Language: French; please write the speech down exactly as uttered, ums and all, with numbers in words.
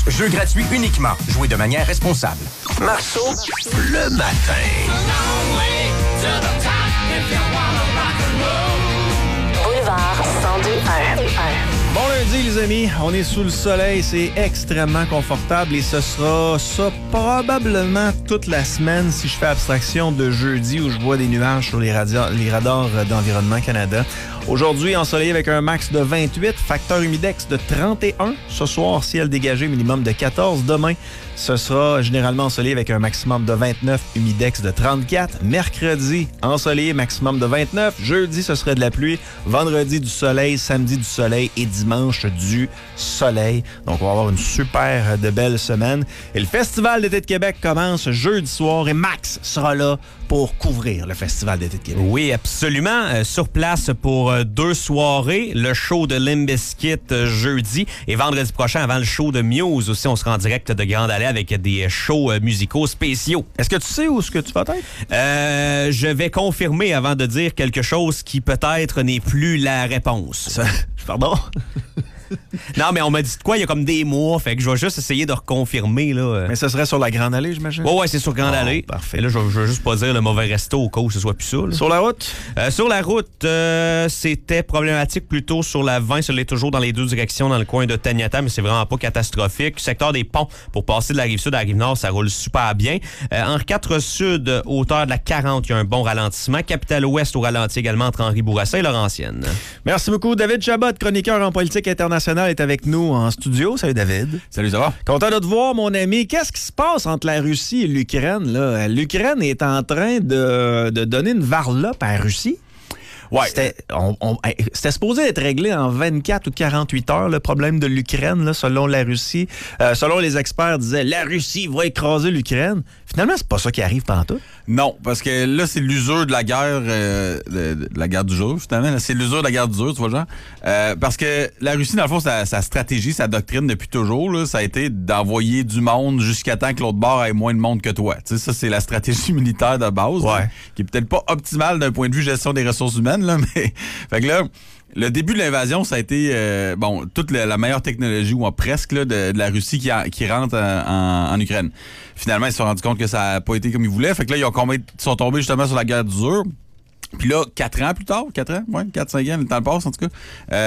Jeu gratuit uniquement. Jouez de manière responsable. Marceau, le matin. Boulevard cent deux un. Bon lundi, les amis. On est sous le soleil. C'est extrêmement confortable et ce sera ça probablement toute la semaine si je fais abstraction de jeudi où je vois des nuages sur les, radars, les radars d'Environnement Canada. Aujourd'hui, ensoleillé avec un max de vingt-huit, facteur humidex de trente et un. Ce soir, ciel dégagé, minimum de quatorze. Demain, ce sera généralement ensoleillé avec un maximum de vingt-neuf, humidex de trente-quatre. Mercredi, ensoleillé, maximum de vingt-neuf. Jeudi, ce serait de la pluie. Vendredi, du soleil. Samedi, du soleil. Et dimanche, du soleil. Donc, on va avoir une super de belle semaine. Et le Festival d'été de Québec commence jeudi soir et Max sera là pour couvrir le Festival d'été de Québec. Oui, absolument. Euh, sur place pour euh, deux soirées. Le show de Limp Bizkit euh, jeudi et vendredi prochain, avant le show de Muse aussi, on sera en direct de Grande Allée avec des shows euh, musicaux spéciaux. Est-ce que tu sais où est-ce que tu vas être? Euh, je vais confirmer avant de dire quelque chose qui peut-être n'est plus la réponse. Ça, pardon? Non, mais on m'a dit de quoi il y a comme des mois, fait que je vais juste essayer de reconfirmer. Là. Mais ce serait sur la Grande Allée, j'imagine? Oh, ouais, c'est sur Grande oh, Allée. Parfait. Et là, je, je veux juste pas dire le mauvais resto au cas où ce soit plus ça. Là. Sur la route? Euh, sur la route, euh, c'était problématique plutôt sur la vingt. Ça l'est toujours dans les deux directions dans le coin de Taniata, mais c'est vraiment pas catastrophique. Secteur des ponts, pour passer de la rive sud à la rive nord, ça roule super bien. Euh, Henri quatre Sud, hauteur de la quarante, il y a un bon ralentissement. Capitale Ouest au ralenti également entre Henri Bourassa et Laurentienne. Merci beaucoup. David Chabot, chroniqueur en politique internationale, est avec nous en studio. Salut David. Salut, ça va? Content de te voir, mon ami. Qu'est-ce qui se passe entre la Russie et l'Ukraine, là? L'Ukraine est en train de, de donner une varlope à la Russie. Ouais. C'était, on, on, c'était supposé être réglé en vingt-quatre ou quarante-huit heures, le problème de l'Ukraine, là, selon la Russie. Euh, selon les experts, disaient la Russie va écraser l'Ukraine. Finalement, c'est pas ça qui arrive pantoute. Non, parce que là, c'est l'usure de la guerre, euh, de, de la guerre du jour, finalement. Là, c'est l'usure de la guerre du jour, tu vois, genre. Euh, parce que la Russie, dans le fond, sa, sa stratégie, sa doctrine depuis toujours, là, ça a été d'envoyer du monde jusqu'à temps que l'autre bord ait moins de monde que toi. Tu sais, ça, c'est la stratégie militaire de base, ouais. là, qui est peut-être pas optimale d'un point de vue gestion des ressources humaines, là, mais fait que là, le début de l'invasion, ça a été euh, bon toute la, la meilleure technologie, ou presque, là, de, de la Russie qui, a, qui rentre en, en, en Ukraine. Finalement, ils se sont rendus compte que ça n'a pas été comme ils voulaient. Fait que là, ils ont combien, ils sont tombés justement sur la guerre d'usure. Puis là, quatre ans plus tard, quatre ans, ouais, quatre, cinq ans, le temps passe en tout cas. Euh,